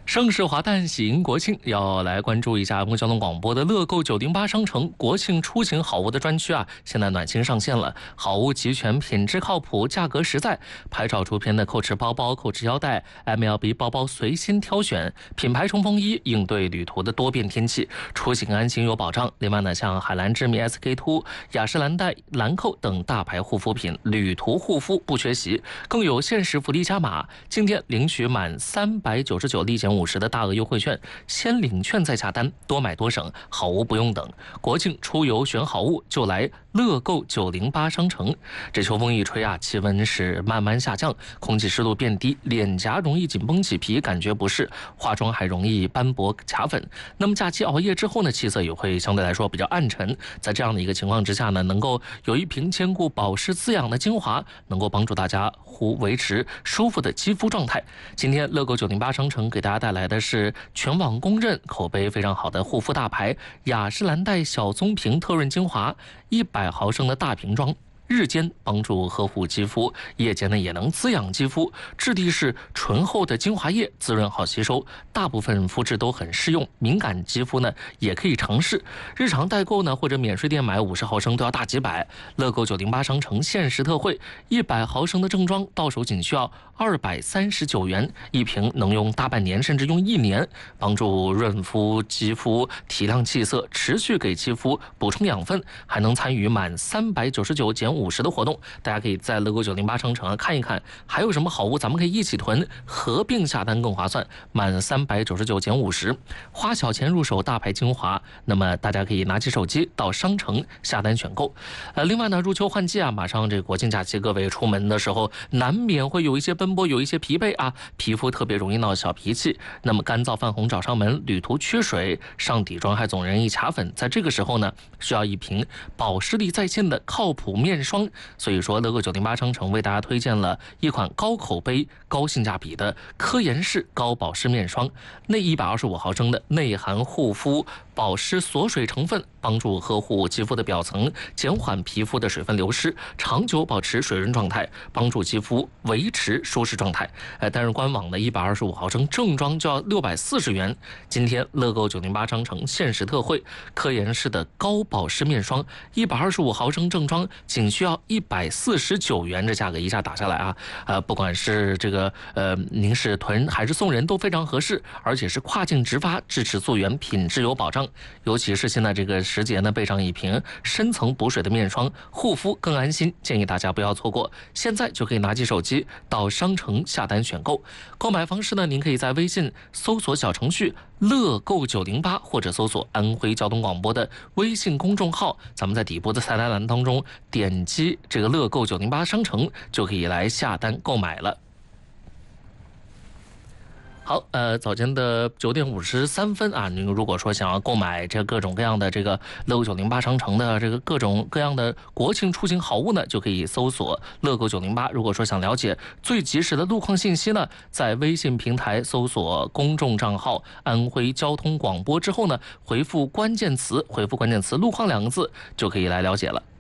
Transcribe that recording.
盛世华诞，喜迎国庆，要来关注一下安徽交通广播的乐购908商城国庆出行好物的专区啊，现在暖心上线了，好物齐全，品质靠谱，价格实在，拍照出片的蔻驰包包、蔻驰腰带、MLB 包包随心挑选，品牌冲锋衣应对旅途的多变天气，出行安心有保障。另外呢，像海蓝之谜、SK2、雅诗兰黛、兰蔻等大牌护肤品，旅途护肤不缺席，更有限时福利加码，今天领取满399立减50的大额优惠券，先领券再下单，多买多省，好物不用等。国庆出游选好物就来乐购908商城。这秋风一吹啊，气温是慢慢下降，空气湿度变低，脸颊容易紧绷起皮，感觉不适，化妆还容易斑驳卡粉。那么假期熬夜之后呢，气色也会相对来说比较暗沉。在这样的一个情况之下呢，能够有一瓶兼顾保湿滋养的精华，能够帮助大家维持舒服的肌肤状态。今天乐购908商城给大家带来的是全网公认口碑非常好的护肤大牌雅诗兰黛小棕瓶特润精华，100毫升的大瓶装，日间帮助呵护肌肤，夜间呢也能滋养肌肤，质地是醇厚的精华液，滋润好吸收，大部分肤质都很适用，敏感肌肤呢也可以尝试。日常代购呢或者免税店买50毫升都要大几百，乐购908商城限时特惠，100毫升的正装到手仅需要239元一瓶，能用大半年甚至用1年，帮助润肤肌肤，提亮气色，持续给肌肤补充养分，还能参与满399减50的活动。大家可以在乐购908商城看一看还有什么好物，咱们可以一起囤，合并下单更划算，满399减50，花小钱入手大牌精华。那么大家可以拿起手机到商城下单选购。另外呢，入秋换季啊，马上这个国庆假期，各位出门的时候难免会有一些奔波，有一些疲惫啊，皮肤特别容易闹小脾气，那么干燥泛红找上门，旅途缺水，上底妆还总容易卡粉，在这个时候呢，需要一瓶保湿力在线的靠谱面霜。所以说乐购908商城为大家推荐了一款高口碑高性价比的科颜氏高保湿面霜，内125毫升的，内含护肤保湿锁水成分，帮助呵护肌肤的表层，减缓皮肤的水分流失，长久保持水润状态，帮助肌肤维持舒适状态。但是官网的125毫升正装就要640元，今天乐购908商城限时特惠，科颜氏的高保湿面霜125毫升正装仅需要149元，这价格一下打下来啊，不管是这个您是囤还是送人都非常合适，而且是跨境直发，支持溯源，品质有保障。尤其是现在这个时节呢，备上一瓶深层补水的面霜，护肤更安心，建议大家不要错过。现在就可以拿起手机到商城下单选购。购买方式呢，您可以在微信搜索小程序乐购908，或者搜索安徽交通广播的微信公众号，咱们在底部的菜单栏当中点击这个乐购908商城，就可以来下单购买了。好，早间的9点53分啊，您如果说想要购买这各种各样的这个乐购908商城的这个各种各样的国庆出行好物呢，就可以搜索乐购908。如果说想了解最及时的路况信息呢，在微信平台搜索公众账号安徽交通广播之后呢，回复关键词路况2个字，就可以来了解了。